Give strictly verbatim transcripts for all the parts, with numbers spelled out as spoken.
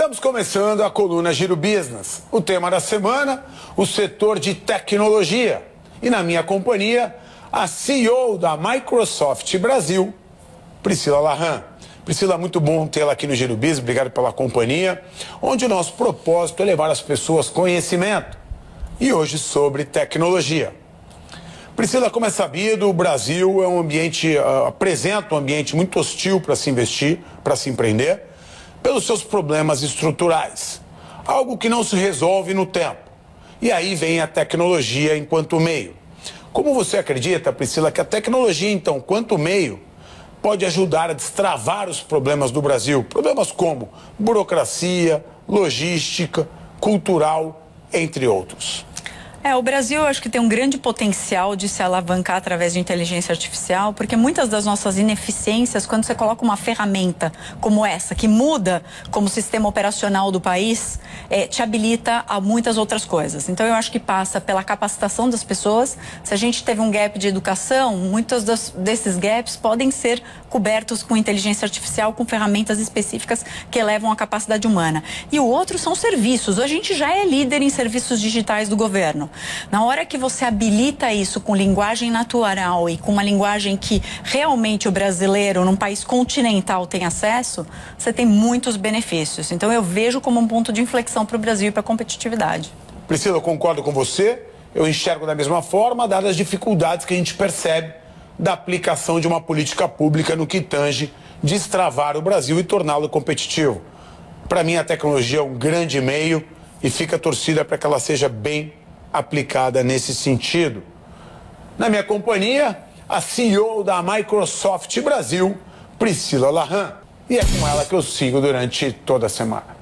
Estamos começando a coluna Giro Business. O tema da semana, o setor de tecnologia. E na minha companhia, a C E O da Microsoft Brasil, Priscila Lahan. Priscila, muito bom tê-la aqui no Giro Business, obrigado pela companhia, onde o nosso propósito é levar às pessoas conhecimento. E hoje sobre tecnologia. Priscila, como é sabido, o Brasil é um ambiente, uh, apresenta um ambiente muito hostil para se investir, para se empreender, pelos seus problemas estruturais. Algo que não se resolve no tempo. E aí vem a tecnologia enquanto meio. Como você acredita, Priscila, que a tecnologia, então, quanto meio, pode ajudar a destravar os problemas do Brasil? Problemas como burocracia, logística, cultural, entre outros. É, o Brasil, eu acho que tem um grande potencial de se alavancar através de inteligência artificial, porque muitas das nossas ineficiências, quando você coloca uma ferramenta como essa, que muda como sistema operacional do país, é, te habilita a muitas outras coisas. Então, eu acho que passa pela capacitação das pessoas. Se a gente teve um gap de educação, muitos das, desses gaps podem ser cobertos com inteligência artificial, com ferramentas específicas que elevam a capacidade humana. E o outro são serviços. A gente já é líder em serviços digitais do governo. Na hora que você habilita isso com linguagem natural e com uma linguagem que realmente o brasileiro, num país continental, tem acesso, você tem muitos benefícios. Então, eu vejo como um ponto de inflexão para o Brasil e para a competitividade. Priscila, eu concordo com você. Eu enxergo da mesma forma, dadas as dificuldades que a gente percebe da aplicação de uma política pública no que tange destravar o Brasil e torná-lo competitivo. Para mim, a tecnologia é um grande meio e fica a torcida para que ela seja bem aplicada nesse sentido. Na minha companhia, a C E O da Microsoft Brasil, Priscila Lahan. E é com ela que eu sigo durante toda a semana.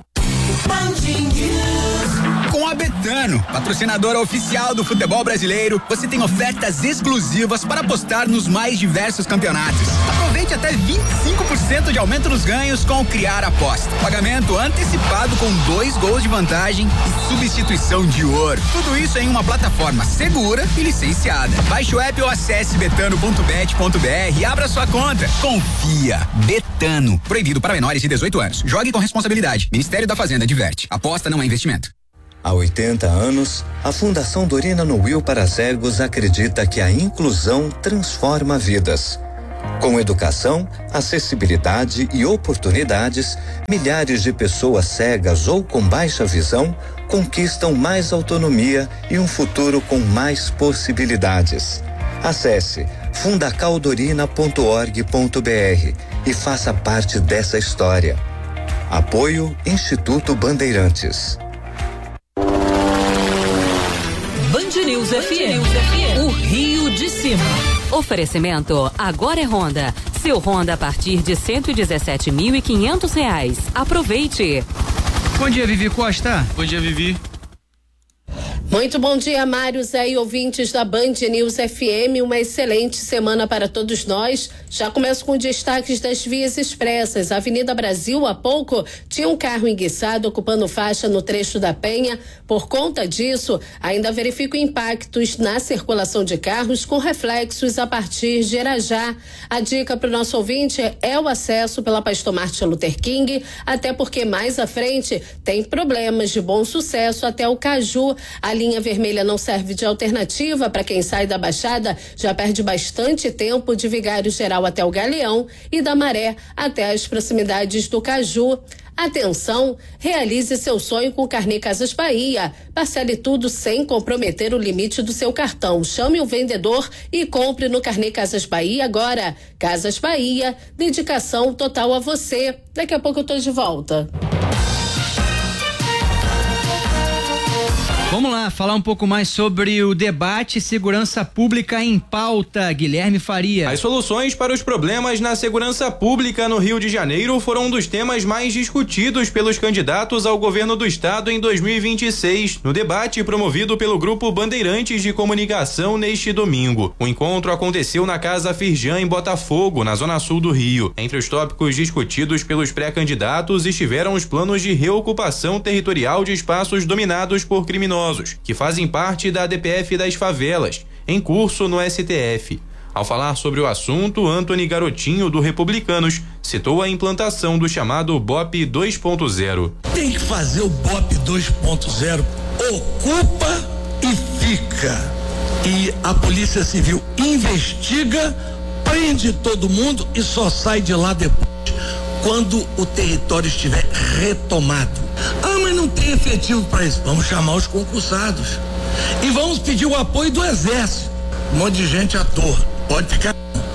Com a Betano, patrocinadora oficial do futebol brasileiro, você tem ofertas exclusivas para apostar nos mais diversos campeonatos. Aproveite até vinte e cinco por cento de aumento nos ganhos com o Criar Aposta. Pagamento antecipado com dois gols de vantagem e substituição de ouro. Tudo isso em uma plataforma segura e licenciada. Baixe o app ou acesse betano ponto bet ponto br e abra sua conta. Confia. Betano. Proibido para menores de dezoito anos. Jogue com responsabilidade. Ministério da Fazenda adverte. Aposta não é investimento. Há oitenta anos, a Fundação Dorina Noil para Cegos acredita que a inclusão transforma vidas. Com educação, acessibilidade e oportunidades, milhares de pessoas cegas ou com baixa visão conquistam mais autonomia e um futuro com mais possibilidades. Acesse fundacaldorina ponto org ponto br e faça parte dessa história. Apoio Instituto Bandeirantes. Band News F M, o Rio de Cima. Oferecimento agora é Honda. Seu Honda a partir de cento e dezessete mil e quinhentos reais. Aproveite. Bom dia, Vivi Costa. Bom dia, Vivi. Muito bom dia, Mário, Zé e ouvintes da Band News F M. Uma excelente semana para todos nós. Já começo com destaques das vias expressas. A Avenida Brasil, há pouco, tinha um carro enguiçado ocupando faixa no trecho da Penha. Por conta disso, ainda verifico impactos na circulação de carros com reflexos a partir de Irajá. A dica para o nosso ouvinte é o acesso pela Pastor Martin Luther King, até porque mais à frente tem problemas de Bom Sucesso até o Caju. A linha vermelha não serve de alternativa para quem sai da Baixada, já perde bastante tempo de Vigário Geral até o Galeão e da Maré até as proximidades do Caju. Atenção, realize seu sonho com o Carnê Casas Bahia. Parcele tudo sem comprometer o limite do seu cartão. Chame o vendedor e compre no Carnê Casas Bahia agora. Casas Bahia, dedicação total a você. Daqui a pouco eu tô de volta. Vamos lá, falar um pouco mais sobre o debate Segurança Pública em Pauta. Guilherme Faria. As soluções para os problemas na segurança pública no Rio de Janeiro foram um dos temas mais discutidos pelos candidatos ao governo do estado em dois mil e vinte e seis, no debate promovido pelo Grupo Bandeirantes de Comunicação neste domingo. O encontro aconteceu na Casa Firjan, em Botafogo, na zona sul do Rio. Entre os tópicos discutidos pelos pré-candidatos estiveram os planos de reocupação territorial de espaços dominados por criminosos, que fazem parte da D P F das favelas, em curso no S T F. Ao falar sobre o assunto, Antony Garotinho, do Republicanos, citou a implantação do chamado B O P dois ponto zero. Tem que fazer o B O P dois ponto zero. Ocupa e fica. E a Polícia Civil investiga, prende todo mundo e só sai de lá depois, quando o território estiver retomado. Ah, mas não tem efetivo para isso. Vamos chamar os concursados. E vamos pedir o apoio do Exército. Um monte de gente à toa. Pode ficar.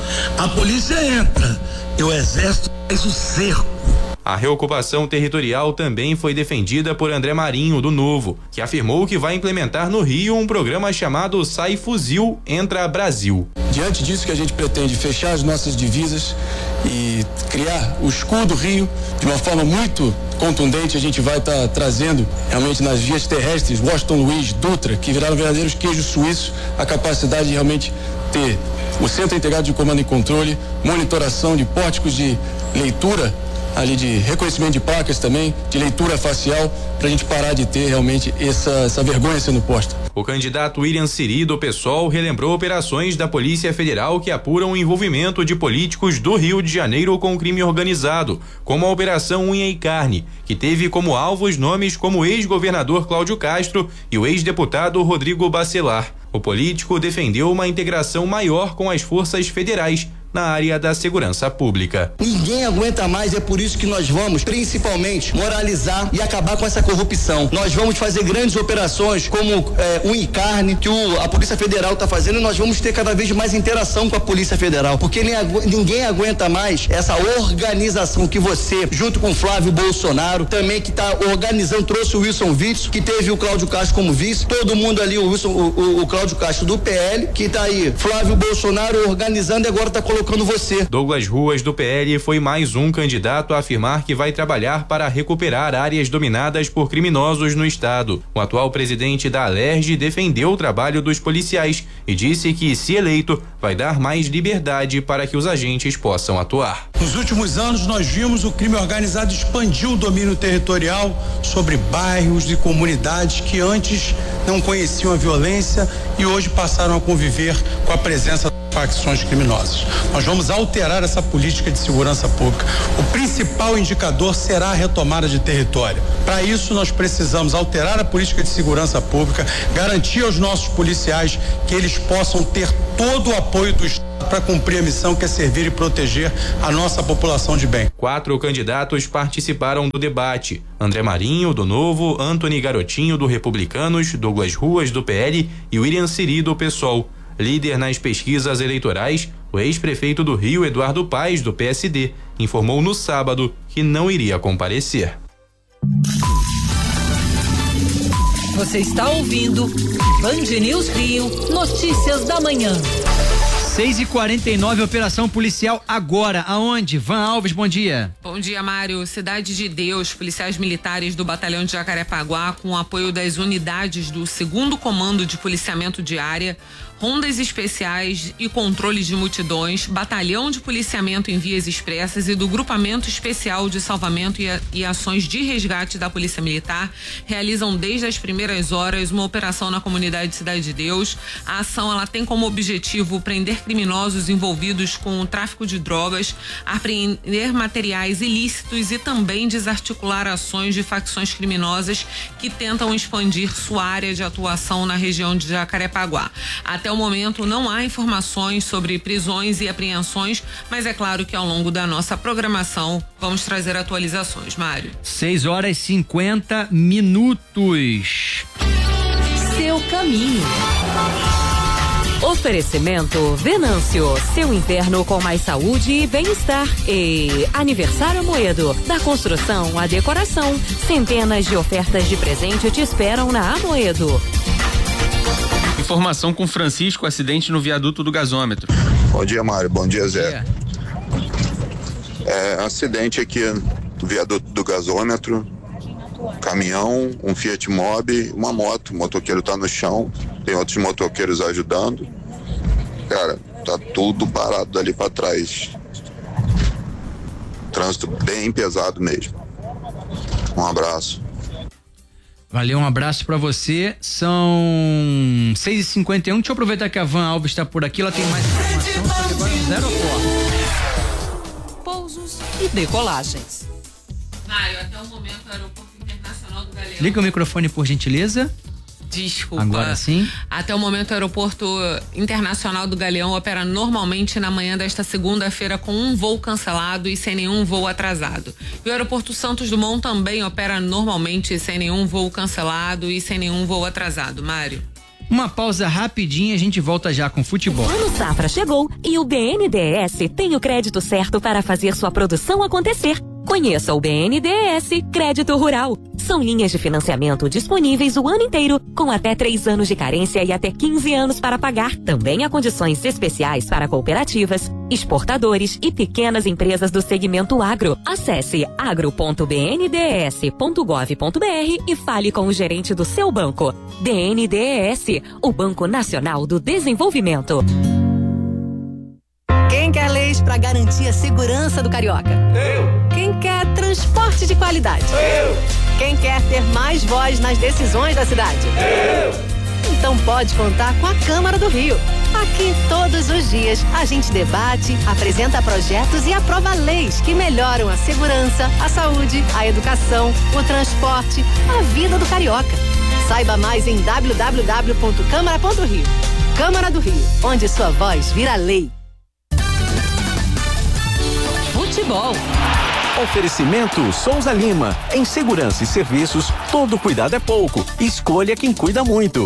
A polícia entra e o Exército faz o cerco. A reocupação territorial também foi defendida por André Marinho, do Novo, que afirmou que vai implementar no Rio um programa chamado Sai Fuzil, Entra Brasil. Diante disso que a gente pretende fechar as nossas divisas e criar o escudo Rio de uma forma muito contundente, a gente vai estar tá trazendo realmente nas vias terrestres Washington Luiz, Dutra, que viraram verdadeiros queijos suíços, a capacidade de realmente ter o Centro Integrado de Comando e Controle, monitoração de pórticos de leitura, ali de reconhecimento de placas também, de leitura facial, para a gente parar de ter realmente essa, essa vergonha sendo posta. O candidato William Siri, do PSOL, relembrou operações da Polícia Federal que apuram o envolvimento de políticos do Rio de Janeiro com crime organizado, como a Operação Unha e Carne, que teve como alvos nomes como o ex-governador Cláudio Castro e o ex-deputado Rodrigo Bacelar. O político defendeu uma integração maior com as forças federais na área da segurança pública. Ninguém aguenta mais, é por isso que nós vamos, principalmente, moralizar e acabar com essa corrupção. Nós vamos fazer grandes operações como é, unha e carne, que o, a Polícia Federal está fazendo, e nós vamos ter cada vez mais interação com a Polícia Federal, porque nem, ninguém aguenta mais essa organização que você, junto com Flávio Bolsonaro, também que está organizando, trouxe o Wilson Witzel, que teve o Cláudio Castro como vice, todo mundo ali, o Wilson, o, o, o Cláudio Castro do P L, que está aí, Flávio Bolsonaro organizando e agora está colocando colocando você. Douglas Ruas, do P L, foi mais um candidato a afirmar que vai trabalhar para recuperar áreas dominadas por criminosos no estado. O atual presidente da Alerj defendeu o trabalho dos policiais e disse que, se eleito, vai dar mais liberdade para que os agentes possam atuar. Nos últimos anos, nós vimos o crime organizado expandir o domínio territorial sobre bairros e comunidades que antes não conheciam a violência e hoje passaram a conviver com a presença de facções criminosas. Nós vamos alterar essa política de segurança pública. O principal indicador será a retomada de território. Para isso, nós precisamos alterar a política de segurança pública, garantir aos nossos policiais que eles possam ter todo o apoio do Estado para cumprir a missão que é servir e proteger a nossa população de bem. Quatro candidatos participaram do debate: André Marinho, do Novo, Antony Garotinho, do Republicanos, Douglas Ruas, do P L e William Siri, do PSOL. Líder nas pesquisas eleitorais, o ex-prefeito do Rio, Eduardo Paes, do P S D, informou no sábado que não iria comparecer. Você está ouvindo Band News Rio, notícias da manhã. seis e quarenta e nove, operação policial agora. Aonde? Van Alves, bom dia. Bom dia, Mário. Cidade de Deus, policiais militares do Batalhão de Jacarepaguá, com o apoio das unidades do segundo Comando de Policiamento de Área, rondas especiais e controle de multidões, batalhão de policiamento em vias expressas e do grupamento especial de salvamento e, a, e ações de resgate da Polícia Militar realizam desde as primeiras horas uma operação na comunidade Cidade de Deus. A ação ela tem como objetivo prender criminosos envolvidos com o tráfico de drogas, apreender materiais ilícitos e também desarticular ações de facções criminosas que tentam expandir sua área de atuação na região de Jacarepaguá. Até Até o momento não há informações sobre prisões e apreensões, mas é claro que ao longo da nossa programação vamos trazer atualizações, Mário. seis horas e cinquenta minutos. Seu caminho. Oferecimento Venâncio, seu inverno com mais saúde e bem-estar. E Aniversário Amoedo, da construção à decoração. Centenas de ofertas de presente te esperam na Amoedo. Informação com Francisco, acidente no viaduto do gasômetro. Bom dia, Mário. Bom dia, Zé. É, acidente aqui no viaduto do gasômetro. Caminhão, um Fiat Mobi, uma moto. O motoqueiro tá no chão, tem outros motoqueiros ajudando. Cara, tá tudo parado dali pra trás. Trânsito bem pesado mesmo. Um abraço. Valeu, um abraço pra você. São seis e cinquenta e um. Deixa eu aproveitar que a Van Alves tá por aqui. Ela tem mais informação, só que agora no zero a porta. Pousos e decolagens. Mário, até o momento o Aeroporto Internacional do Galeão. Liga o microfone, por gentileza. Desculpa. Agora sim. Até o momento, o Aeroporto Internacional do Galeão opera normalmente na manhã desta segunda-feira com um voo cancelado e sem nenhum voo atrasado. E o Aeroporto Santos Dumont também opera normalmente sem nenhum voo cancelado e sem nenhum voo atrasado. Mário. Uma pausa rapidinha, a gente volta já com futebol. O Plano Safra chegou e o B N D E S tem o crédito certo para fazer sua produção acontecer. Conheça o B N D E S Crédito Rural. São linhas de financiamento disponíveis o ano inteiro, com até três anos de carência e até quinze anos para pagar. Também há condições especiais para cooperativas, exportadores e pequenas empresas do segmento agro. Acesse agro ponto b n d e s ponto gov ponto b r e fale com o gerente do seu banco. B N D E S, o Banco Nacional do Desenvolvimento. Quem quer leis para garantir a segurança do carioca? Eu. Quem quer transporte de qualidade? Eu. Quem quer ter mais voz nas decisões da cidade? Eu. Então pode contar com a Câmara do Rio. Aqui, todos os dias, a gente debate, apresenta projetos e aprova leis que melhoram a segurança, a saúde, a educação, o transporte, a vida do carioca. Saiba mais em w w w ponto câmara ponto rio. Câmara do Rio, onde sua voz vira lei. Futebol. Oferecimento Souza Lima. Em segurança e serviços, todo cuidado é pouco. Escolha quem cuida muito.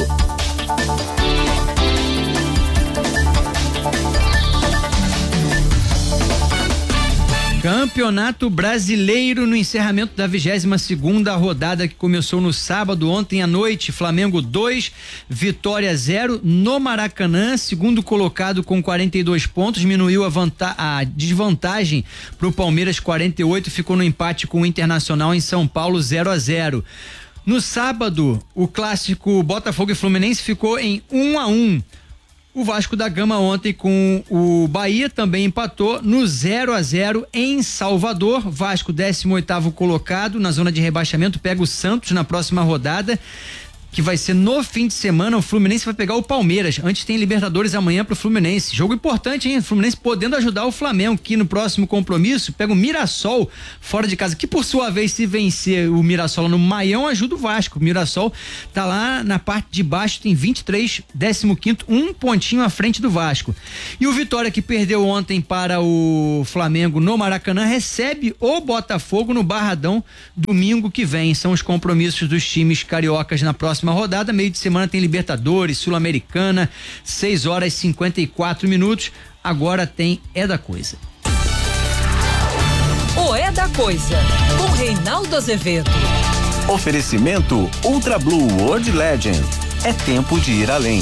Campeonato Brasileiro no encerramento da vigésima segunda rodada que começou no sábado, ontem à noite. Flamengo dois, Vitória zero no Maracanã. Segundo colocado com quarenta e dois pontos, diminuiu a, vanta- a desvantagem para o Palmeiras quarenta e oito, ficou no empate com o Internacional em São Paulo zero a zero. No sábado, o clássico Botafogo e Fluminense ficou em um a um. O Vasco da Gama ontem com o Bahia também empatou no zero a zero em Salvador. Vasco, décimo oitavo colocado na zona de rebaixamento, pega o Santos na próxima rodada, que vai ser no fim de semana. O Fluminense vai pegar o Palmeiras. Antes tem Libertadores amanhã pro Fluminense. Jogo importante, hein? O Fluminense podendo ajudar o Flamengo, que no próximo compromisso pega o Mirassol fora de casa, que por sua vez, se vencer o Mirassol no Maião, ajuda o Vasco. O Mirassol tá lá na parte de baixo, tem vinte e três, décimo quinto, um pontinho à frente do Vasco. E o Vitória, que perdeu ontem para o Flamengo no Maracanã, recebe o Botafogo no Barradão domingo que vem. São os compromissos dos times cariocas na próxima rodada. Meio de semana tem Libertadores, Sul-Americana, seis horas e cinquenta e quatro minutos. Agora tem É da Coisa. O É da Coisa, com Reinaldo Azevedo. Oferecimento Ultra Blue World Legend. É tempo de ir além.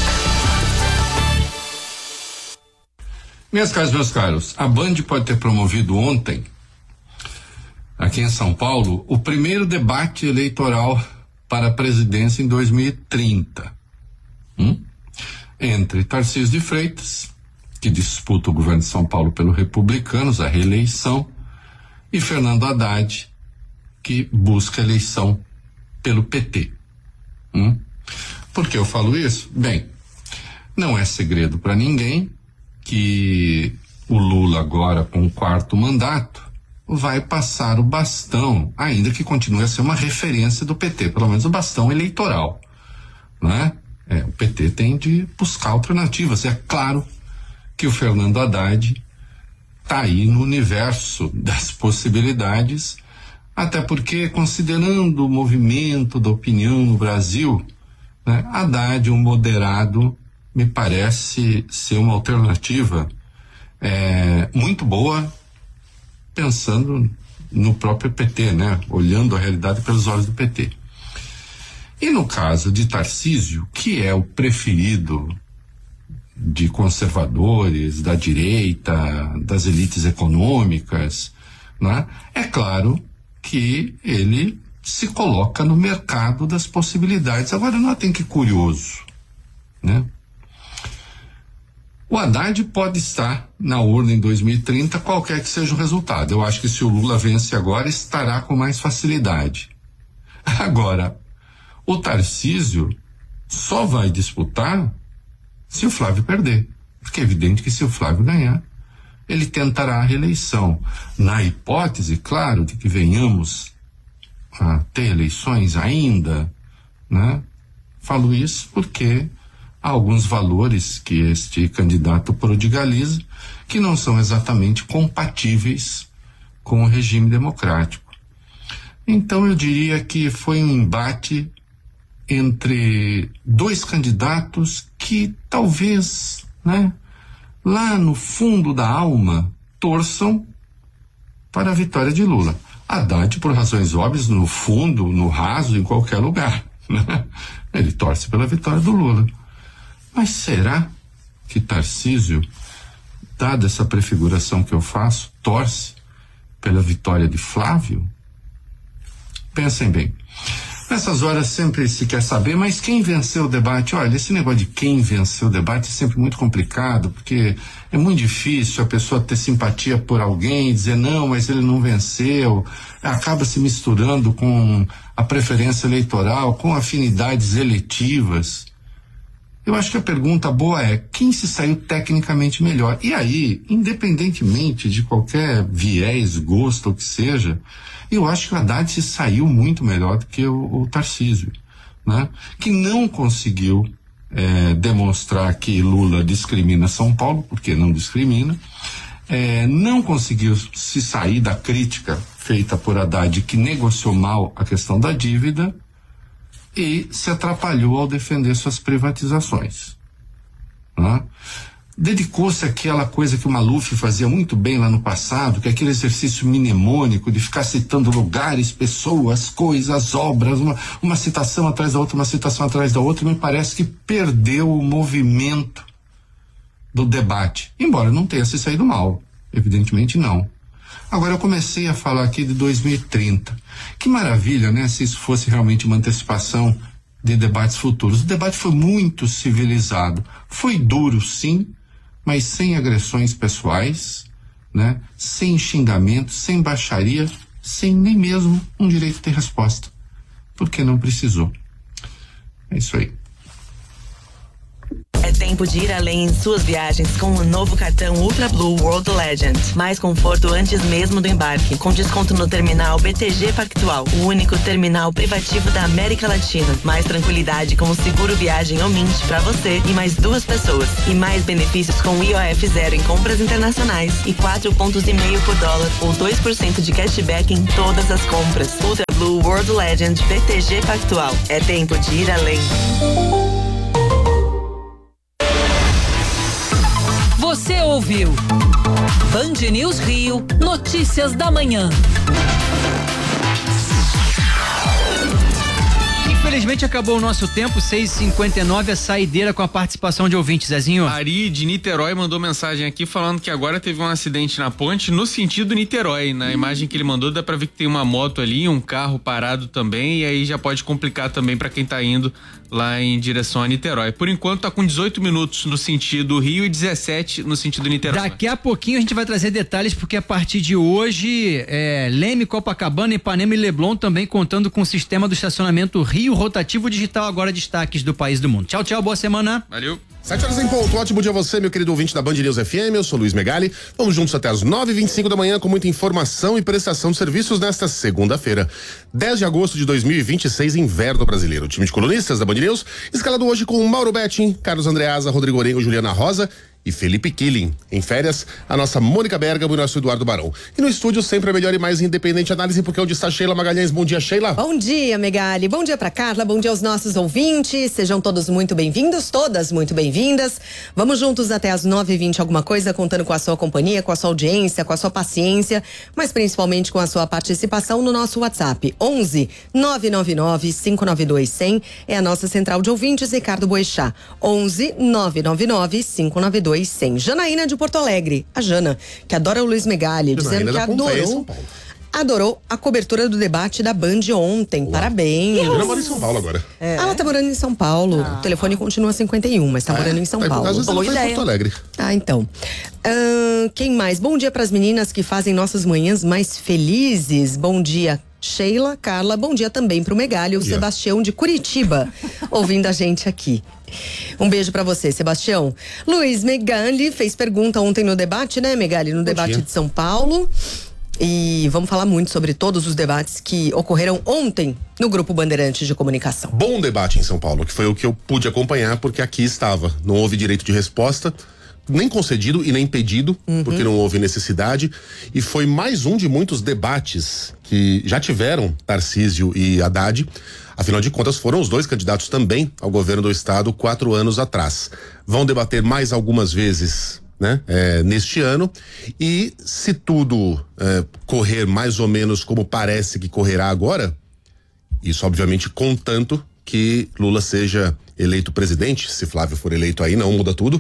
Minhas caras, meus caros, a Band pode ter promovido ontem, aqui em São Paulo, o primeiro debate eleitoral para a presidência em dois mil e trinta. Hum? Entre Tarcísio de Freitas, que disputa o governo de São Paulo pelo Republicanos, a reeleição, e Fernando Haddad, que busca a eleição pelo P T. Hum? Por que eu falo isso? Bem, não é segredo para ninguém que o Lula, agora com o quarto mandato, vai passar o bastão, ainda que continue a ser uma referência do P T, pelo menos o bastão eleitoral, né? É, o P T tem de buscar alternativas. É claro que o Fernando Haddad está aí no universo das possibilidades, até porque, considerando o movimento da opinião no Brasil, né, Haddad, um moderado, me parece ser uma alternativa é, muito boa, pensando no próprio P T, né? Olhando a realidade pelos olhos do P T. E no caso de Tarcísio, que é o preferido de conservadores, da direita, das elites econômicas, né? É claro que ele se coloca no mercado das possibilidades. Agora, não tem que curioso, né? O Haddad pode estar na urna em dois mil e trinta, qualquer que seja o resultado. Eu acho que se o Lula vence agora, estará com mais facilidade. Agora, o Tarcísio só vai disputar se o Flávio perder. Porque é evidente que se o Flávio ganhar, ele tentará a reeleição. Na hipótese, claro, de que venhamos a ter eleições ainda, né? Falo isso porque há alguns valores que este candidato prodigaliza que não são exatamente compatíveis com o regime democrático. Então eu diria que foi um embate entre dois candidatos que talvez, né, lá no fundo da alma, torçam para a vitória de Lula. Haddad, por razões óbvias, no fundo, no raso, em qualquer lugar, né? Ele torce pela vitória do Lula. Mas será que Tarcísio, dada essa prefiguração que eu faço, torce pela vitória de Flávio? Pensem bem. Nessas horas sempre se quer saber, mas quem venceu o debate? Olha, esse negócio de quem venceu o debate é sempre muito complicado, porque é muito difícil a pessoa ter simpatia por alguém e dizer, não, mas ele não venceu. Acaba se misturando com a preferência eleitoral, com afinidades eletivas. Eu acho que a pergunta boa é, quem se saiu tecnicamente melhor? E aí, independentemente de qualquer viés, gosto ou que seja, eu acho que o Haddad se saiu muito melhor do que o, o Tarcísio, né? Que não conseguiu é, demonstrar que Lula discrimina São Paulo, porque não discrimina, é, não conseguiu se sair da crítica feita por Haddad, que negociou mal a questão da dívida, e se atrapalhou ao defender suas privatizações, né? Dedicou-se àquela coisa que o Maluf fazia muito bem lá no passado, que é aquele exercício mnemônico de ficar citando lugares, pessoas, coisas, obras, uma, uma citação atrás da outra, uma citação atrás da outra. Me parece que perdeu o movimento do debate, embora não tenha se saído mal, evidentemente não. Agora eu comecei a falar aqui de dois mil e trinta. Que maravilha, né? Se isso fosse realmente uma antecipação de debates futuros. O debate foi muito civilizado. Foi duro, sim, mas sem agressões pessoais, né? Sem xingamentos, sem baixaria, sem nem mesmo um direito de resposta. Porque não precisou. É isso aí. É tempo de ir além em suas viagens com o novo cartão Ultra Blue World Legend. Mais conforto antes mesmo do embarque, com desconto no terminal B T G Pactual, o único terminal privativo da América Latina. Mais tranquilidade com o seguro viagem Omint para você e mais duas pessoas. E mais benefícios com I O F zero em compras internacionais e quatro pontos e meio por dólar ou dois por cento de cashback em todas as compras. Ultra Blue World Legend B T G Pactual. É tempo de ir além. Você ouviu Band News Rio, notícias da manhã. Infelizmente acabou o nosso tempo, seis e cinquenta e nove, a saideira com a participação de ouvintes, Zezinho. Ari de Niterói mandou mensagem aqui falando que agora teve um acidente na ponte no sentido Niterói. Na hum. imagem que ele mandou dá pra ver que tem uma moto ali, um carro parado também, e aí já pode complicar também pra quem tá indo lá em direção a Niterói. Por enquanto tá com dezoito minutos no sentido Rio e dezessete no sentido Niterói. Daqui a pouquinho a gente vai trazer detalhes, porque a partir de hoje é, Leme, Copacabana, Ipanema e Leblon também contando com o sistema do estacionamento Rio Rotativo Digital. Agora destaques do país e do mundo. Tchau, tchau, boa semana. Valeu. Sete horas em ponto, ótimo dia a você, meu querido ouvinte da Band News F M, eu sou Luiz Megali, vamos juntos até as nove e vinte e cinco da manhã com muita informação e prestação de serviços nesta segunda-feira, dez de agosto de dois mil e vinte e seis, inverno brasileiro. O time de colunistas da Band News, escalado hoje com Mauro Betting, Carlos Andreasa, Rodrigo Orengo, Juliana Rosa e Felipe Killing. Em férias, a nossa Mônica Bergamo e o nosso Eduardo Barão. E no estúdio, sempre a melhor e mais independente análise, porque onde está Sheila Magalhães. Bom dia, Sheila. Bom dia, Megali. Bom dia pra Carla, bom dia aos nossos ouvintes. Sejam todos muito bem-vindos, todas muito bem-vindas. Vamos juntos até as nove e vinte alguma coisa, contando com a sua companhia, com a sua audiência, com a sua paciência, mas principalmente com a sua participação no nosso WhatsApp. onze nove nove nove cinco nove dois cem é a nossa central de ouvintes, Ricardo Boechat. onze nove nove nove cinco nove dois cem. Janaína de Porto Alegre, a Jana, que adora o Luiz Megali, dizendo que adorou adorou a cobertura do debate da Band ontem. Uau. Parabéns. Ela mora em São Paulo agora. É. Ela tá morando em São Paulo. Ah. O telefone continua cinquenta e um, mas tá ah, morando em São é. Paulo. Às vezes ela foi em Porto Alegre. Ah, então. Uh, quem mais? Bom dia pras meninas que fazem nossas manhãs mais felizes. Bom dia, Sheila, Carla, bom dia também pro Megali, o Sebastião de Curitiba, ouvindo a gente aqui. Um beijo pra você, Sebastião. Luiz Megali fez pergunta ontem no debate, né, Megali? No debate de São Paulo. E vamos falar muito sobre todos os debates que ocorreram ontem no Grupo Bandeirantes de Comunicação. Bom debate em São Paulo, que foi o que eu pude acompanhar, porque aqui estava. Não houve direito de resposta, nem concedido e nem pedido, uhum. porque não houve necessidade. E foi mais um de muitos debates que já tiveram Tarcísio e Haddad. Afinal de contas, foram os dois candidatos também ao governo do estado quatro anos atrás. Vão debater mais algumas vezes, né? É, neste ano, e se tudo é, correr mais ou menos como parece que correrá agora, isso obviamente contanto que Lula seja eleito presidente, se Flávio for eleito aí não muda tudo,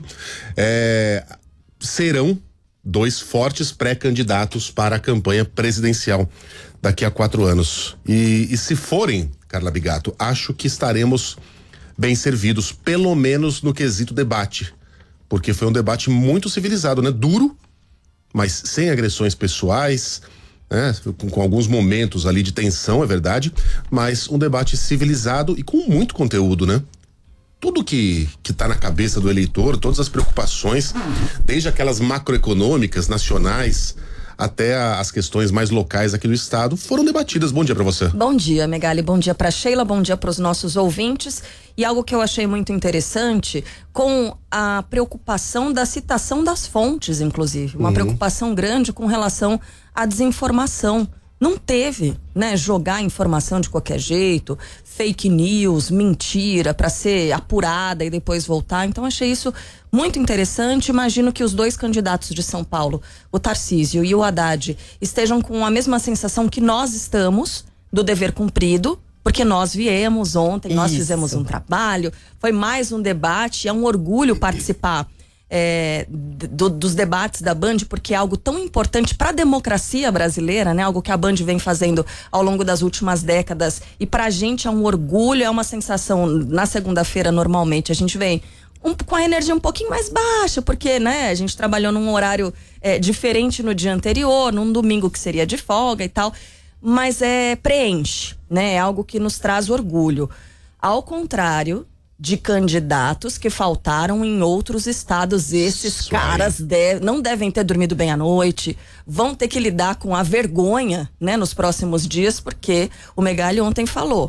é, serão dois fortes pré-candidatos para a campanha presidencial daqui a quatro anos. E, e se forem, Carla Bigato, acho que estaremos bem servidos, pelo menos no quesito debate. Porque foi um debate muito civilizado, né? Duro, mas sem agressões pessoais, né? Com, com alguns momentos ali de tensão, é verdade, mas um debate civilizado e com muito conteúdo, né? Tudo que, que tá na cabeça do eleitor, todas as preocupações, desde aquelas macroeconômicas, nacionais, até a, as questões mais locais aqui do estado, foram debatidas. Bom dia para você. Bom dia, Megali. Bom dia para Sheila, bom dia para os nossos ouvintes. E algo que eu achei muito interessante, com a preocupação da citação das fontes, inclusive. Uma uhum. preocupação grande com relação à desinformação. Não teve, né, jogar informação de qualquer jeito, fake news, mentira, para ser apurada e depois voltar. Então achei isso muito interessante. Imagino que os dois candidatos de São Paulo, o Tarcísio e o Haddad, estejam com a mesma sensação que nós estamos, do dever cumprido, porque nós viemos ontem, nós isso. fizemos um trabalho, foi mais um debate, é um orgulho participar É, do, dos debates da Band, porque é algo tão importante para a democracia brasileira, né? Algo que a Band vem fazendo ao longo das últimas décadas, e pra gente é um orgulho, é uma sensação. Na segunda-feira, normalmente, a gente vem um, com a energia um pouquinho mais baixa, porque, né, a gente trabalhou num horário é, diferente no dia anterior, num domingo que seria de folga e tal, mas é preenche, né? É algo que nos traz orgulho. Ao contrário de candidatos que faltaram em outros estados, esses Isso caras deve, não devem ter dormido bem à noite, vão ter que lidar com a vergonha, né, nos próximos dias, porque o Megali ontem falou,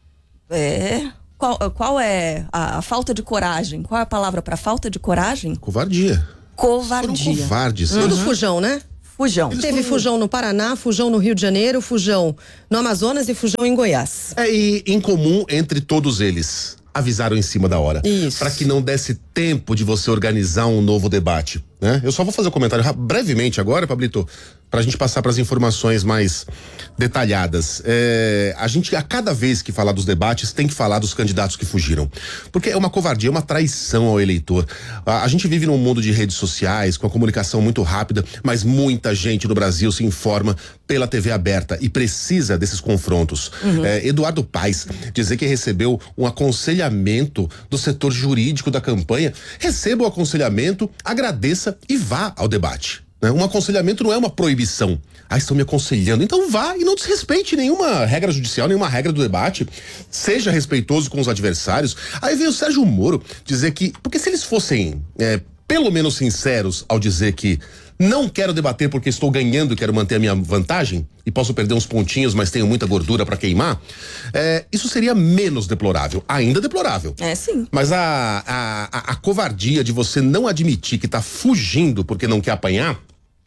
é, qual, qual é a, a falta de coragem, qual é a palavra para falta de coragem? Covardia. Covardia. Foram covardes. Uhum. Tudo fujão, né? Fujão. Eles Teve foram... fujão no Paraná, fujão no Rio de Janeiro, fujão no Amazonas e fujão em Goiás. É, e em comum entre todos eles, avisaram em cima da hora. Isso. Para que não desse tempo de você organizar um novo debate, né? Eu só vou fazer um comentário brevemente agora, Pablito, pra gente passar para as informações mais detalhadas. É, a gente, a cada vez que falar dos debates, tem que falar dos candidatos que fugiram. Porque é uma covardia, é uma traição ao eleitor. A, a gente vive num mundo de redes sociais, com a comunicação muito rápida, mas muita gente no Brasil se informa pela T V aberta e precisa desses confrontos. Uhum. É, Eduardo Paes dizer que recebeu um aconselhamento do setor jurídico da campanha. Receba o aconselhamento, agradeça e vá ao debate. Né? Um aconselhamento não é uma proibição. Ah, estão me aconselhando. Então vá e não desrespeite nenhuma regra judicial, nenhuma regra do debate. Seja respeitoso com os adversários. Aí vem o Sérgio Moro dizer que... Porque se eles fossem é, pelo menos sinceros ao dizer que não quero debater porque estou ganhando e quero manter a minha vantagem e posso perder uns pontinhos, mas tenho muita gordura para queimar, é, isso seria menos deplorável. Ainda deplorável. É, sim. Mas a, a, a, a covardia de você não admitir que tá fugindo porque não quer apanhar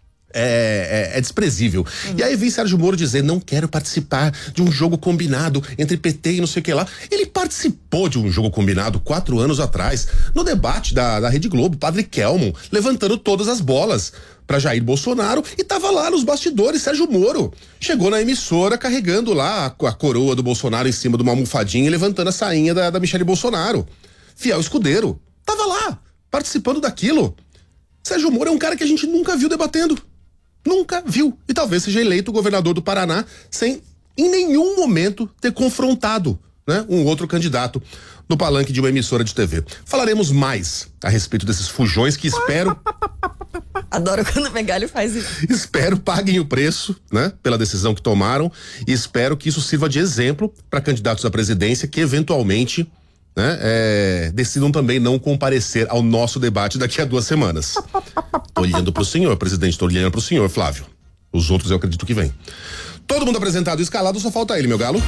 É, é, é desprezível. Uhum. E aí vem Sérgio Moro dizer, não quero participar de um jogo combinado entre P T e não sei o que lá. Ele participou de um jogo combinado quatro anos atrás, no debate da, da Rede Globo, Padre Kelmon, levantando todas as bolas para Jair Bolsonaro, e tava lá nos bastidores Sérgio Moro. Chegou na emissora carregando lá a, a coroa do Bolsonaro em cima de uma almofadinha e levantando a sainha da, da Michele Bolsonaro. Fiel escudeiro. Tava lá, participando daquilo. Sérgio Moro é um cara que a gente nunca viu debatendo. Nunca viu. E talvez seja eleito governador do Paraná sem, em nenhum momento, ter confrontado, né, um outro candidato no palanque de uma emissora de T V. Falaremos mais a respeito desses fujões que espero... Adoro quando o Megali faz isso. Espero paguem o preço, né, pela decisão que tomaram, e espero que isso sirva de exemplo para candidatos à presidência que eventualmente, né, é, decidam também não comparecer ao nosso debate daqui a duas semanas. Tô olhando pro senhor, presidente, tô olhando pro senhor, Flávio. Os outros eu acredito que vem. Todo mundo apresentado e escalado, só falta ele, meu galo.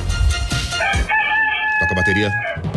Toca a bateria.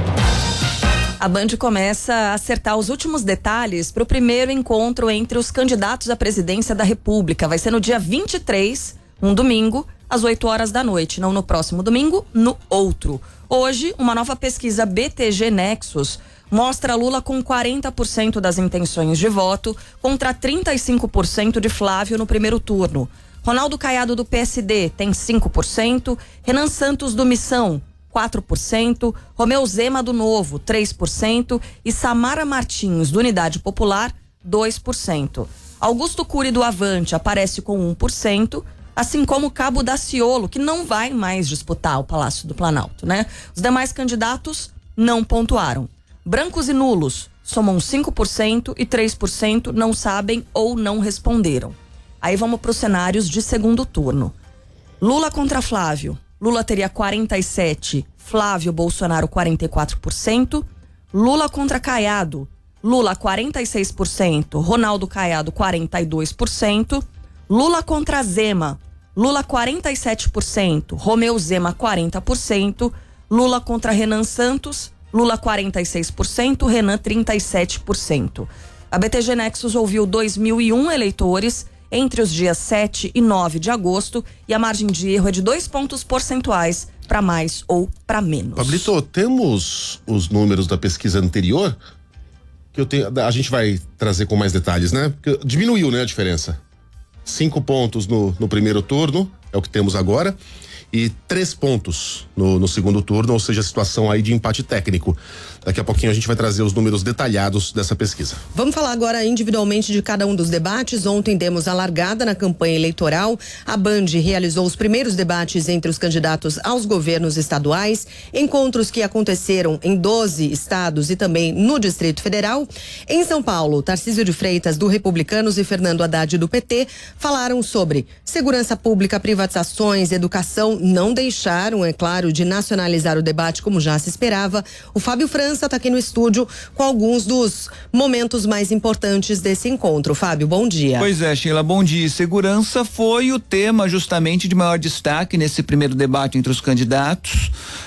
A Band começa a acertar os últimos detalhes para o primeiro encontro entre os candidatos à presidência da República. Vai ser no dia vinte e três, um domingo, às oito horas da noite. Não no próximo domingo, no outro. Hoje, uma nova pesquisa B T G Nexus mostra Lula com quarenta por cento das intenções de voto contra trinta e cinco por cento de Flávio no primeiro turno. Ronaldo Caiado do P S D tem cinco por cento, Renan Santos do Missão quatro por cento, Romeu Zema do Novo, três por cento e Samara Martins do Unidade Popular, dois por cento. Augusto Cury do Avante aparece com um por cento, assim como Cabo Daciolo, que não vai mais disputar o Palácio do Planalto, né? Os demais candidatos não pontuaram. Brancos e nulos somam cinco por cento e três por cento não sabem ou não responderam. Aí vamos para os cenários de segundo turno. Lula contra Flávio. Lula teria quarenta e sete, Flávio Bolsonaro quarenta e quatro por cento. Lula contra Caiado. Lula quarenta e seis por cento, Ronaldo Caiado quarenta e dois por cento. Lula contra Zema. Lula quarenta e sete por cento, Romeu Zema quarenta por cento. Lula contra Renan Santos. Lula quarenta e seis por cento, Renan trinta e sete por cento. A B T G Nexus ouviu dois mil e um eleitores entre os dias sete e nove de agosto e a margem de erro é de dois pontos percentuais para mais ou para menos. Pablito, temos os números da pesquisa anterior? Que eu tenho, a gente vai trazer com mais detalhes, né? Porque diminuiu, né, a diferença. Cinco pontos no, no primeiro turno, é o que temos agora, e três pontos no, no segundo turno, ou seja, a situação aí de empate técnico. Daqui a pouquinho a gente vai trazer os números detalhados dessa pesquisa. Vamos falar agora individualmente de cada um dos debates. Ontem demos a largada na campanha eleitoral. A Band realizou os primeiros debates entre os candidatos aos governos estaduais, encontros que aconteceram em doze estados e também no Distrito Federal. Em São Paulo, Tarcísio de Freitas, do Republicanos, e Fernando Haddad, do P T, falaram sobre segurança pública, privatizações, educação. Não deixaram, é claro, de nacionalizar o debate como já se esperava. O Fábio França está aqui no estúdio com alguns dos momentos mais importantes desse encontro. Fábio, bom dia. Pois é, Sheila, bom dia. Segurança foi o tema justamente de maior destaque nesse primeiro debate entre os candidatos.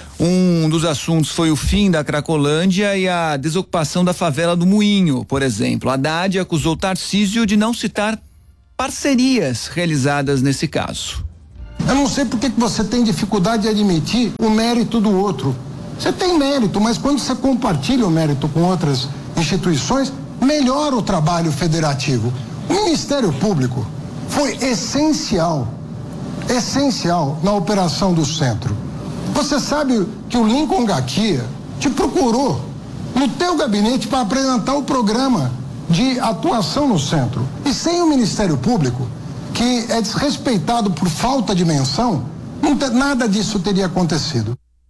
Um dos assuntos foi o fim da Cracolândia e a desocupação da favela do Moinho, por exemplo. Haddad acusou Tarcísio de não citar parcerias realizadas nesse caso. Eu não sei por que você tem dificuldade de admitir o mérito do outro. Você tem mérito, mas quando você compartilha o mérito com outras instituições, melhora o trabalho federativo. O Ministério Público foi essencial, essencial na operação do centro. Você sabe que o Lincoln Gaquia te procurou no teu gabinete para apresentar o programa de atuação no centro. E sem o Ministério Público, que é desrespeitado por falta de menção, não te, nada disso teria acontecido.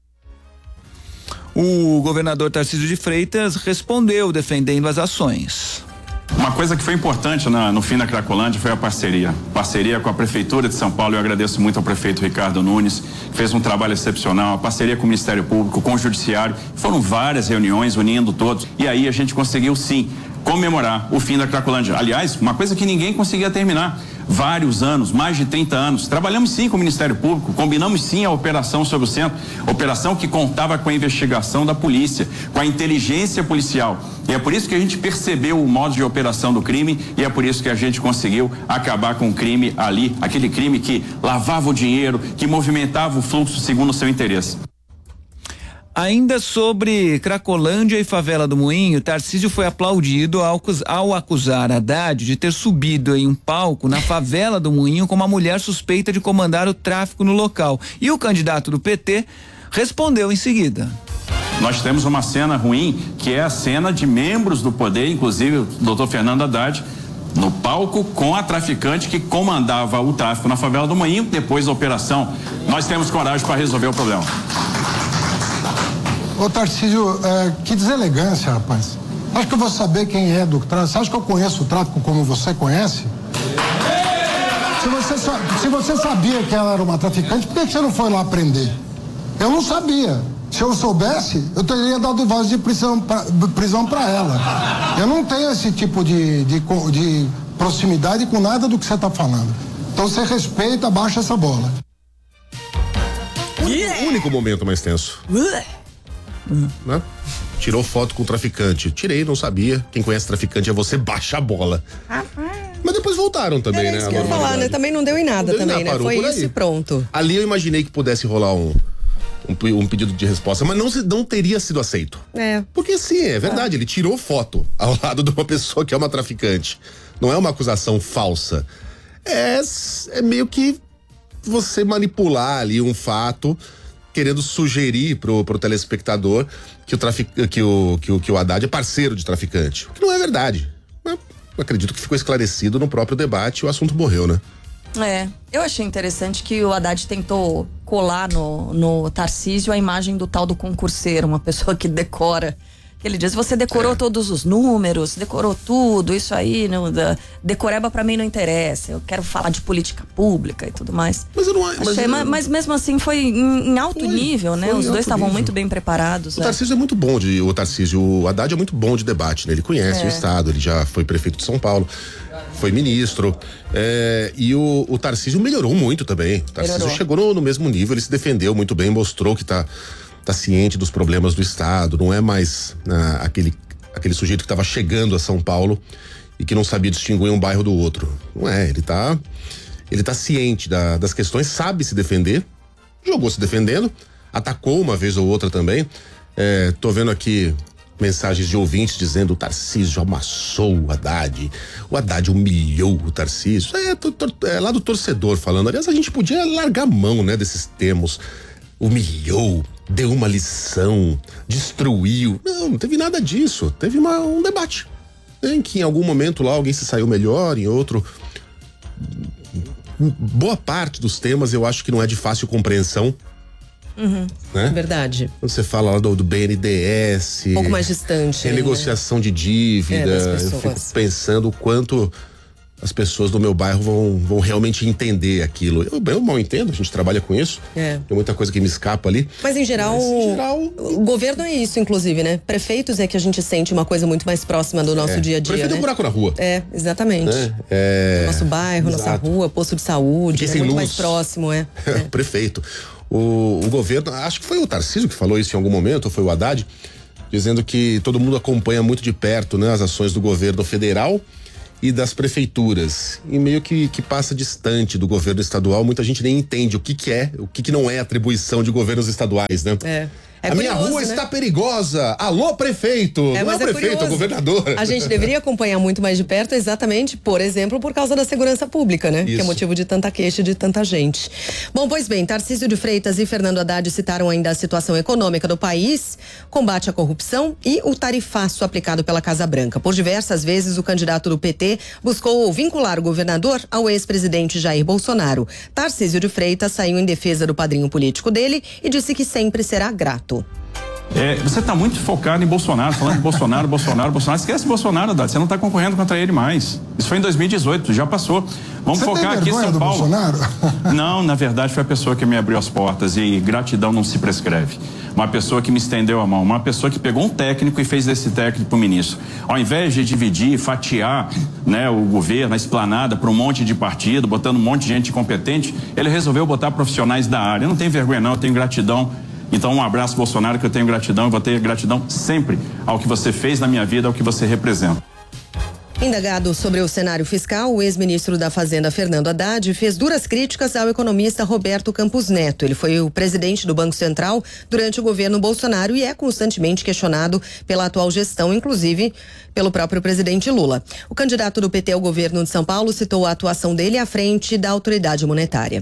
O governador Tarcísio de Freitas respondeu defendendo as ações. Uma coisa que foi importante na, no fim da Cracolândia foi a parceria. Parceria com a Prefeitura de São Paulo. Eu agradeço muito ao prefeito Ricardo Nunes, que fez um trabalho excepcional. A parceria com o Ministério Público, com o Judiciário. Foram várias reuniões unindo todos. E aí a gente conseguiu, sim, comemorar o fim da Cracolândia. Aliás, uma coisa que ninguém conseguia terminar. Vários anos, mais de trinta anos. Trabalhamos sim com o Ministério Público, combinamos sim a operação sobre o centro, operação que contava com a investigação da polícia, com a inteligência policial. E é por isso que a gente percebeu o modo de operação do crime e é por isso que a gente conseguiu acabar com o crime ali, aquele crime que lavava o dinheiro, que movimentava o fluxo segundo o seu interesse. Ainda sobre Cracolândia e favela do Moinho, Tarcísio foi aplaudido ao, ao acusar Haddad de ter subido em um palco na favela do Moinho com uma mulher suspeita de comandar o tráfico no local. E o candidato do P T respondeu em seguida. Nós temos uma cena ruim, que é a cena de membros do poder, inclusive o doutor Fernando Haddad, no palco com a traficante que comandava o tráfico na favela do Moinho. Depois da operação, nós temos coragem para resolver o problema. Ô Tarcísio, é, que deselegância, rapaz. Acho que eu vou saber quem é do tráfico. Você acha que eu conheço o tráfico como você conhece? Se você, se você sabia que ela era uma traficante, por que você não foi lá prender? Eu não sabia. Se eu soubesse, eu teria dado voz de prisão pra, prisão para ela. Eu não tenho esse tipo de, de, de proximidade com nada do que você está falando. Então você respeita, baixa essa bola. O único momento mais tenso. Né? Tirou foto com o traficante. Tirei, não sabia. Quem conhece traficante é você, baixa a bola. Mas depois voltaram também, é, né? Isso que eu ia falar, né? Também não deu em nada deu também, em nada, né? Foi isso e pronto. Ali eu imaginei que pudesse rolar um, um, um pedido de resposta, mas não, não teria sido aceito. É. Porque sim, é verdade, ele tirou foto ao lado de uma pessoa que é uma traficante. Não é uma acusação falsa. É, é meio que você manipular ali um fato, querendo sugerir pro, pro telespectador que o, trafic, que, o, que, o, que o Haddad é parceiro de traficante. O que não é verdade. Mas acredito que ficou esclarecido no próprio debate e o assunto morreu, né? É, eu achei interessante que o Haddad tentou colar no, no Tarcísio a imagem do tal do concurseiro, uma pessoa que decora. Ele diz, você decorou é. todos os números, decorou tudo, isso aí, não, da, decoreba pra mim não interessa, eu quero falar de política pública e tudo mais. Mas eu não Achei, mas, mas, mas mesmo assim foi em, em alto foi, nível, né? Os dois estavam muito bem preparados. O é. Tarcísio é muito bom de, o Tarcísio, o Haddad é muito bom de debate, né? Ele conhece é. o estado, ele já foi prefeito de São Paulo, foi ministro, é, e o, o Tarcísio melhorou muito também. O Tarcísio melhorou. chegou no, no mesmo nível, ele se defendeu muito bem, mostrou que tá tá ciente dos problemas do estado, não é mais ah, aquele, aquele sujeito que estava chegando a São Paulo e que não sabia distinguir um bairro do outro. Não é, ele tá ele tá ciente da, das questões, sabe se defender, jogou se defendendo, atacou uma vez ou outra também. É, tô vendo aqui mensagens de ouvintes dizendo o Tarcísio amassou o Haddad, o Haddad humilhou o Tarcísio. É, tô, tô, é lá do torcedor falando. Aliás, a gente podia largar a mão, né, desses termos. Humilhou, deu uma lição, destruiu. Não, não teve nada disso. Teve uma, um debate em que em algum momento lá alguém se saiu melhor, em outro. Boa parte dos temas eu acho que não é de fácil compreensão. Uhum, né? Verdade. Quando você fala lá do, do B N D E S. Um pouco mais distante. Renegociação, né, de dívida. É, eu fico pensando o quanto as pessoas do meu bairro vão, vão realmente entender aquilo. Eu, eu mal entendo, a gente trabalha com isso. É. Tem muita coisa que me escapa ali. Mas em geral, Mas, em geral o governo é isso, inclusive, né? Prefeitos é que a gente sente uma coisa muito mais próxima do nosso é. dia a dia. Prefeito né? é um buraco na rua. É, exatamente. É. É. Nosso bairro, Exato. nossa rua, posto de saúde, é sem muito luz. mais próximo, é. é. Prefeito. O, o governo, acho que foi o Tarcísio que falou isso em algum momento, ou foi o Haddad, dizendo que todo mundo acompanha muito de perto, né, as ações do governo federal e das prefeituras, e meio que, que passa distante do governo estadual. Muita gente nem entende o que que é, o que que não é atribuição de governos estaduais, né? É. É a curioso, minha rua né? está perigosa. Alô, prefeito. É, não é o prefeito, curioso. é o governador. A gente deveria acompanhar muito mais de perto, exatamente, por exemplo, por causa da segurança pública, né? Isso. Que é motivo de tanta queixa de tanta gente. Bom, pois bem, Tarcísio de Freitas e Fernando Haddad citaram ainda a situação econômica do país, combate à corrupção e o tarifaço aplicado pela Casa Branca. Por diversas vezes, o candidato do P T buscou vincular o governador ao ex-presidente Jair Bolsonaro. Tarcísio de Freitas saiu em defesa do padrinho político dele e disse que sempre será grato. É, você está muito focado em Bolsonaro, falando de Bolsonaro, Bolsonaro, Bolsonaro. Esquece Bolsonaro, Haddad. Você não está concorrendo contra ele mais. Isso foi em dois mil e dezoito, já passou. Vamos você focar tem aqui em São do Paulo. Bolsonaro? Não, na verdade foi a pessoa que me abriu as portas e gratidão não se prescreve. Uma pessoa que me estendeu a mão, uma pessoa que pegou um técnico e fez desse técnico para o ministro. Ao invés de dividir, fatiar, né, o governo, a esplanada para um monte de partido, botando um monte de gente incompetente, ele resolveu botar profissionais da área. Eu não tenho vergonha não, eu tenho gratidão. Então um abraço, Bolsonaro, que eu tenho gratidão, eu vou ter gratidão sempre ao que você fez na minha vida, ao que você representa. Indagado sobre o cenário fiscal, o ex-ministro da Fazenda, Fernando Haddad, fez duras críticas ao economista Roberto Campos Neto. Ele foi o presidente do Banco Central durante o governo Bolsonaro e é constantemente questionado pela atual gestão, inclusive pelo próprio presidente Lula. O candidato do P T ao governo de São Paulo citou a atuação dele à frente da autoridade monetária.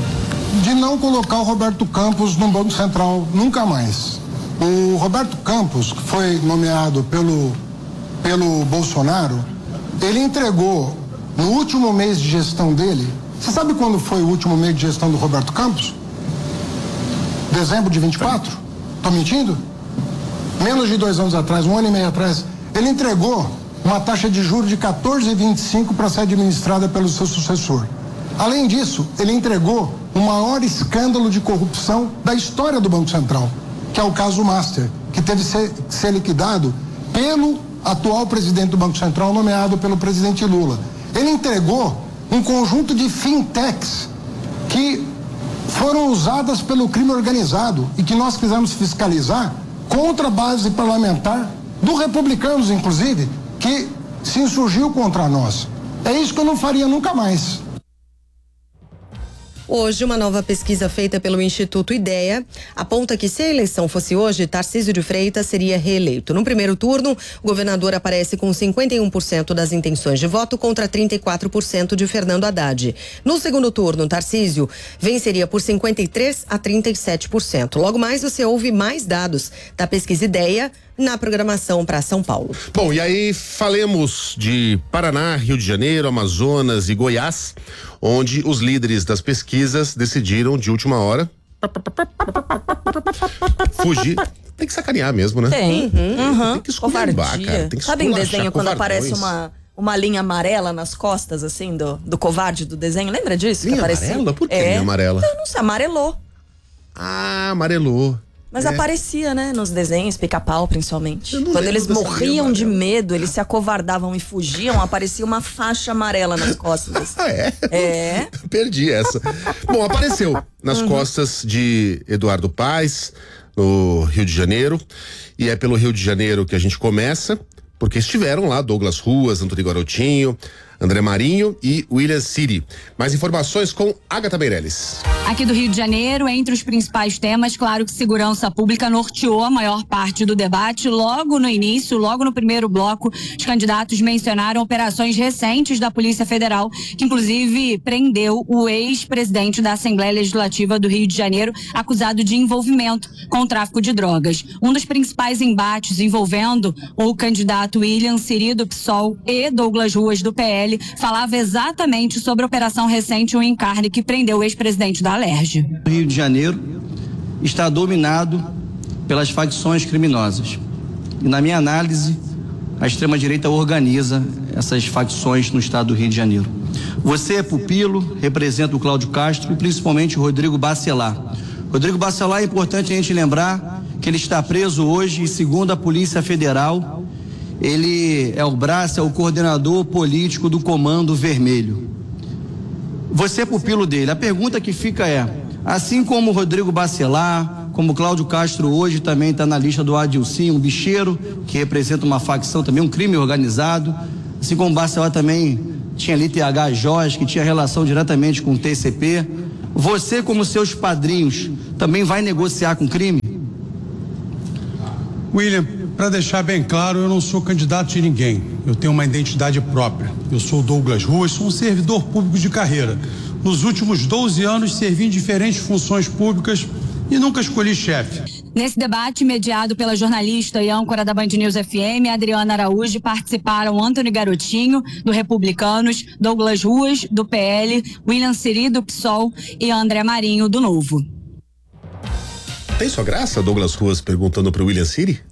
De não colocar o Roberto Campos no Banco Central nunca mais. O Roberto Campos, que foi nomeado pelo, pelo Bolsonaro, ele entregou no último mês de gestão dele. Você sabe quando foi o último mês de gestão do Roberto Campos? Dezembro de vinte e quatro? Tô mentindo? menos de dois anos atrás, um ano e meio atrás, ele entregou uma taxa de juros de quatorze vírgula vinte e cinco para ser administrada pelo seu sucessor. Além disso, ele entregou o maior escândalo de corrupção da história do Banco Central, que é o caso Master, que teve que ser, ser liquidado pelo atual presidente do Banco Central, nomeado pelo presidente Lula. Ele entregou um conjunto de fintechs que foram usadas pelo crime organizado e que nós quisemos fiscalizar contra a base parlamentar do Republicanos, inclusive, que se insurgiu contra nós. É isso que eu não faria nunca mais. Hoje, uma nova pesquisa feita pelo Instituto Ideia aponta que se a eleição fosse hoje, Tarcísio de Freitas seria reeleito. No primeiro turno, o governador aparece com cinquenta e um por cento das intenções de voto contra trinta e quatro por cento de Fernando Haddad. No segundo turno, Tarcísio venceria por cinquenta e três a trinta e sete por cento. Logo mais, você ouve mais dados da pesquisa Ideia na programação para São Paulo. Bom, e aí falemos de Paraná, Rio de Janeiro, Amazonas e Goiás, onde os líderes das pesquisas decidiram de última hora fugir. Tem que sacanear mesmo, né? Tem. Uhum. Tem que esculhambar, cara. Tem que Sabe em desenho quando covardões. aparece uma uma linha amarela nas costas, assim, do, do covarde do desenho? Lembra disso? Linha que aparecia? amarela? Por que é. linha amarela? Eu não sei, amarelou. Ah, amarelou. Mas é. aparecia, né? Nos desenhos, pica-pau, principalmente. Quando eles morriam de medo, eles se acovardavam e fugiam, aparecia uma faixa amarela nas costas. Ah, é? É. Perdi essa. Bom, apareceu nas Uhum. costas de Eduardo Paes, no Rio de Janeiro. E é pelo Rio de Janeiro que a gente começa, porque estiveram lá Douglas Ruas, Antônio Garotinho, André Marinho e William Siri. Mais informações com Agatha Meirelles. Aqui do Rio de Janeiro, entre os principais temas, claro que segurança pública norteou a maior parte do debate. Logo no início, logo no primeiro bloco, os candidatos mencionaram operações recentes da Polícia Federal, que inclusive prendeu o ex-presidente da Assembleia Legislativa do Rio de Janeiro, acusado de envolvimento com o tráfico de drogas. Um dos principais embates envolvendo o candidato William Siri do P SOL e Douglas Ruas do P L falava exatamente sobre a operação recente O Encarne, que prendeu o ex-presidente da Alerj. O Rio de Janeiro está dominado pelas facções criminosas. E, na minha análise, a extrema-direita organiza essas facções no estado do Rio de Janeiro. Você é pupilo, representa o Cláudio Castro e principalmente o Rodrigo Bacelar. Rodrigo Bacelar, é importante a gente lembrar que ele está preso hoje e, segundo a Polícia Federal, ele é o braço, é o coordenador político do Comando Vermelho. Você é pupilo dele. A pergunta que fica é, assim como o Rodrigo Bacelar, como o Cláudio Castro hoje também está na lista do Adilcinho, um bicheiro, que representa uma facção também, um crime organizado, assim como o Bacelar também tinha ali T H Jorge, que tinha relação diretamente com o T C P. Você, como seus padrinhos, também vai negociar com crime? William, para deixar bem claro, eu não sou candidato de ninguém. Eu tenho uma identidade própria. Eu sou Douglas Ruas, sou um servidor público de carreira. Nos últimos doze anos, servi em diferentes funções públicas e nunca escolhi chefe. Nesse debate, mediado pela jornalista e âncora da Band News F M, Adriana Araújo, participaram Antônio Garotinho, do Republicanos, Douglas Ruas, do P L, William Siri, do P SOL e André Marinho, do Novo. Tem sua graça, Douglas Ruas perguntando pro William Siri?